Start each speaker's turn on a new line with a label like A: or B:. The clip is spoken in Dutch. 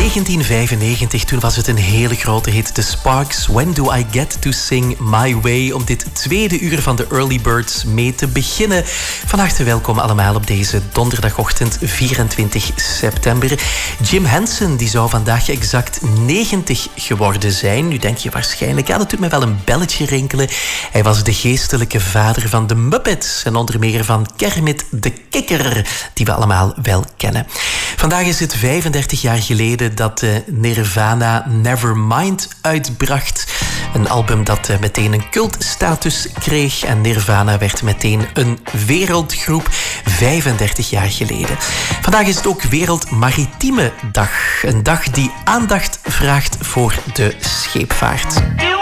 A: 1995, toen was het een hele grote hit. The Sparks, When Do I Get to Sing My Way? Om dit tweede uur van de Early Birds mee te beginnen. Van harte welkom allemaal op deze donderdagochtend 24 september. Jim Henson die zou vandaag exact 90 geworden zijn. Nu denk je waarschijnlijk, ja, dat doet me wel een belletje rinkelen. Hij was de geestelijke vader van de Muppets en onder meer van Kermit de Kikker, die we allemaal wel kennen. Vandaag is het 35 jaar geleden dat Nirvana Nevermind uitbracht. Een album dat meteen een cultstatus kreeg en Nirvana werd meteen een wereldgroep 35 jaar geleden. Vandaag is het ook Wereld Maritieme Dag. Een dag die aandacht vraagt voor de scheepvaart.